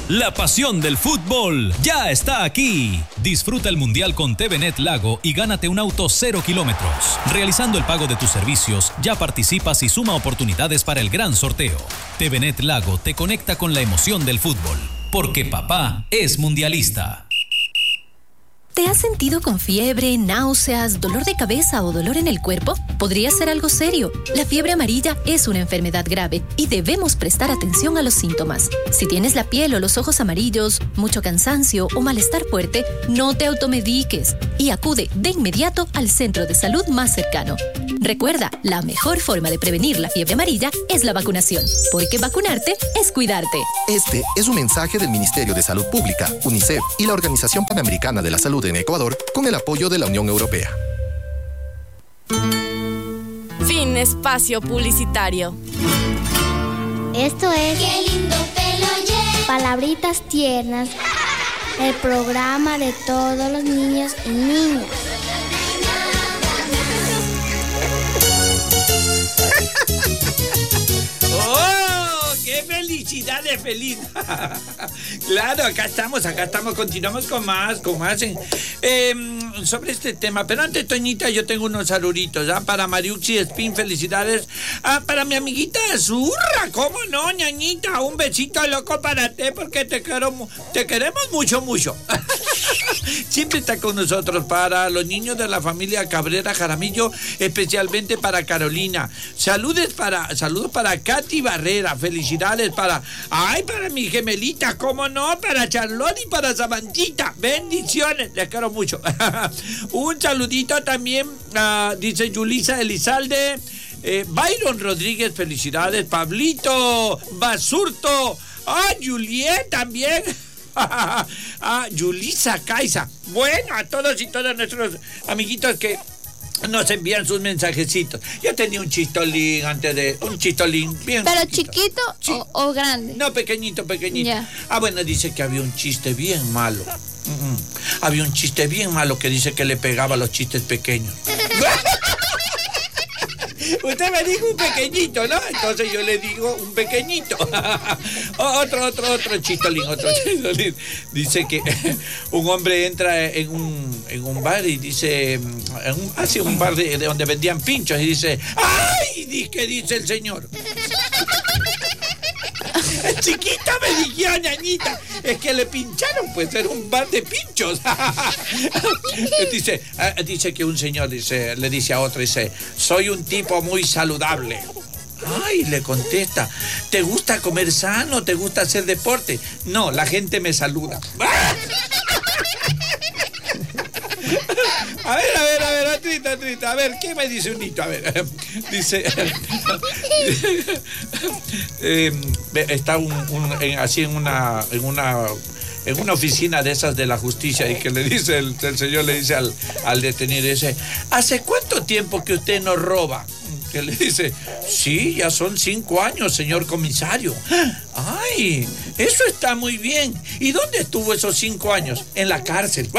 La pasión del fútbol ya está aquí. Disfruta el Mundial con TVNet Lago y gánate un auto 0 kilómetros. Realizando el pago de tus servicios, ya participas y suma oportunidades para el gran sorteo. TVNet Lago te conecta con la emoción del fútbol, porque papá es mundialista. ¿Te has sentido con fiebre, náuseas, dolor de cabeza o dolor en el cuerpo? Podría ser algo serio. La fiebre amarilla es una enfermedad grave y debemos prestar atención a los síntomas. Si tienes la piel o los ojos amarillos, mucho cansancio o malestar fuerte, no te automediques y acude de inmediato al centro de salud más cercano. Recuerda, la mejor forma de prevenir la fiebre amarilla es la vacunación, porque vacunarte es cuidarte. Este es un mensaje del Ministerio de Salud Pública, UNICEF y la Organización Panamericana de la Salud en Ecuador con el apoyo de la Unión Europea. Fin espacio publicitario. Esto es Qué lindo pelo lleva. Palabritas Tiernas, el programa de todos los niños y niñas. ¡Qué felicidad de feliz! Claro, acá estamos, continuamos con más sobre este tema. Pero antes, Toñita, yo tengo unos saluditos, ¿ah? Para Mariuxi Espín, felicidades. Para mi amiguita Zurra, ¿cómo no, ñañita? Un besito loco para ti, porque te queremos mucho, mucho. Siempre está con nosotros. Para los niños de la familia Cabrera Jaramillo, especialmente para Carolina. Saludos para Katy Barrera, felicidades para mi gemelita, cómo no, para Charlotte y para Samantita, bendiciones, les quiero mucho. Un saludito también, dice Yulisa Elizalde, Byron Rodríguez, felicidades, Pablito Basurto, Juliet también. Yulisa Caiza. Bueno, a todos y todas nuestros amiguitos que nos envían sus mensajecitos. Yo tenía un chistolín un chistolín bien. ¿Pero chiquito sí. o grande? No, pequeñito. Yeah. Bueno, dice que había un chiste bien malo. Había un chiste bien malo que dice que le pegaba a los chistes pequeños. Usted me dijo un pequeñito, ¿no? Entonces yo le digo un pequeñito. Otro chistolín. Dice que un hombre entra en un bar y dice, hace un bar de donde vendían pinchos y dice, ¡ay! ¿Qué dice el señor? Chiquita me dijeron, ñañita, es que le pincharon, pues era un bar de pinchos. Dice que un señor le dice a otro, soy un tipo muy saludable. Ay, le contesta, ¿te gusta comer sano? ¿Te gusta hacer deporte? No, la gente me saluda. A ver, Atrita, a ver, ¿qué me dice un hito? A ver, dice, está así en una oficina de esas de la justicia y que le dice, el señor le dice al detenido, dice, ¿hace cuánto tiempo que usted no roba? Que le dice, sí, ya son 5 años, señor comisario. Ay, eso está muy bien. ¿Y dónde estuvo esos 5 años? En la cárcel.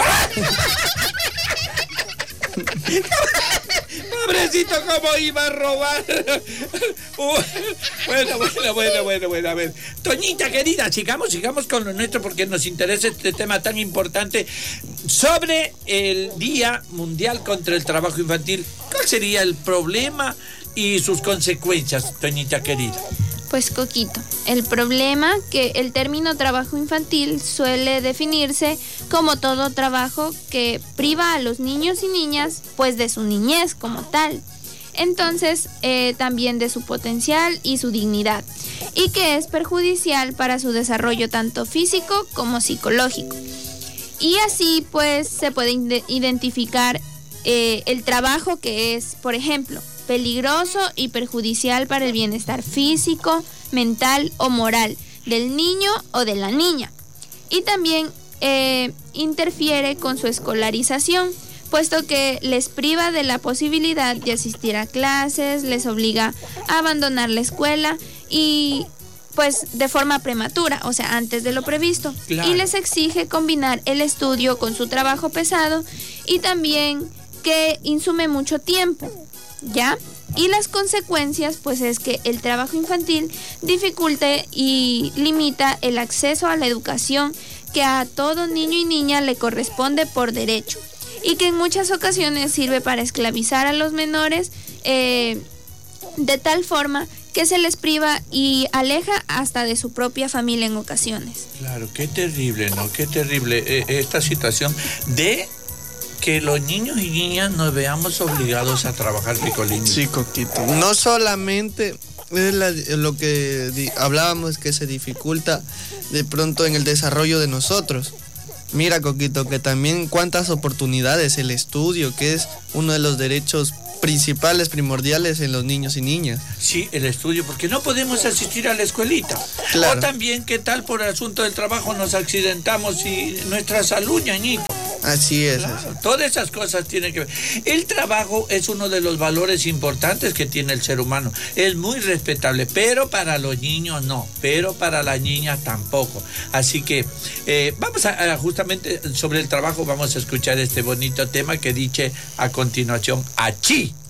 Pobrecito, ¿cómo iba a robar? Bueno, a ver. Toñita, querida, sigamos con lo nuestro porque nos interesa este tema tan importante sobre el Día Mundial contra el Trabajo Infantil. ¿Cuál sería el problema y sus consecuencias, Toñita, querida? Pues, Coquito, el problema que el término trabajo infantil suele definirse como todo trabajo que priva a los niños y niñas pues de su niñez como tal. Entonces, también de su potencial y su dignidad, y que es perjudicial para su desarrollo tanto físico como psicológico. Y así pues se puede identificar el trabajo que es, por ejemplo, peligroso y perjudicial para el bienestar físico, mental o moral del niño o de la niña. Y también interfiere con su escolarización, puesto que les priva de la posibilidad de asistir a clases, les obliga a abandonar la escuela y pues de forma prematura, o sea, antes de lo previsto. Claro. Y les exige combinar el estudio con su trabajo pesado y también que insume mucho tiempo, ¿ya? Y las consecuencias, pues, es que el trabajo infantil dificulta y limita el acceso a la educación que a todo niño y niña le corresponde por derecho, y que en muchas ocasiones sirve para esclavizar a los menores de tal forma que se les priva y aleja hasta de su propia familia en ocasiones. Claro, qué terrible, ¿no? Qué terrible esta situación de que los niños y niñas nos veamos obligados a trabajar, Picolín. Sí, Coquito. No solamente es lo que hablábamos, que se dificulta de pronto en el desarrollo de nosotros. Mira, Coquito, que también cuántas oportunidades, el estudio, que es uno de los derechos principales, primordiales en los niños y niñas. Sí, el estudio, porque no podemos asistir a la escuelita. Claro. O también, ¿qué tal por el asunto del trabajo nos accidentamos y nuestra salud, ñañito? Así es. Claro, así. todas esas cosas tienen que ver. El trabajo es uno de los valores importantes que tiene el ser humano. Es muy respetable, pero para los niños no, pero para las niñas tampoco. Así que vamos a justamente sobre el trabajo, vamos a escuchar este bonito tema que dice a continuación, achí.